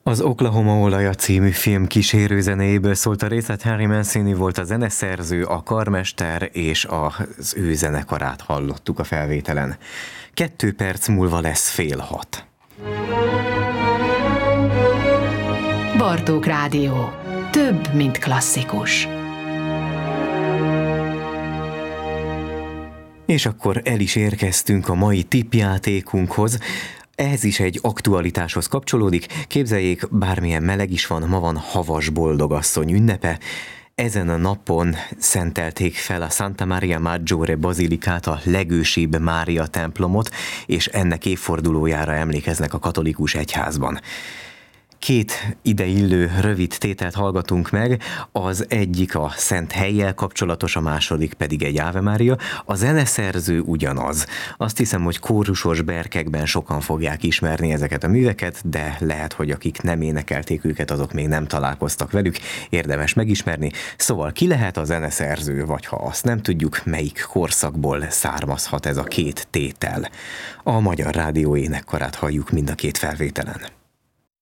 Az Oklahoma olaja című film kísérőzenéjéből szólt a részlet. Harry Mancini volt a zeneszerző, a karmester és az ő zenekarát hallottuk a felvételen. 2 perc múlva lesz 5:30. Bartók Rádió. Több, mint klasszikus. És akkor el is érkeztünk a mai tippjátékunkhoz. Ez is egy aktualitáshoz kapcsolódik. Képzeljék, bármilyen meleg is van, ma van Havas Boldogasszony ünnepe. Ezen a napon szentelték fel a Santa Maria Maggiore bazilikát, a legősibb Mária templomot, és ennek évfordulójára emlékeznek a katolikus egyházban. 2 ideillő rövid tételt hallgatunk meg, az egyik a Szent Hellyel kapcsolatos, a második pedig egy Ave Mária. A zeneszerző ugyanaz. Azt hiszem, hogy kórusos berkekben sokan fogják ismerni ezeket a műveket, de lehet, hogy akik nem énekelték őket, azok még nem találkoztak velük, érdemes megismerni. Szóval ki lehet a zeneszerző, vagy ha azt nem tudjuk, melyik korszakból származhat ez a 2 tétel. A Magyar Rádió énekkarát halljuk mind a 2 felvételen.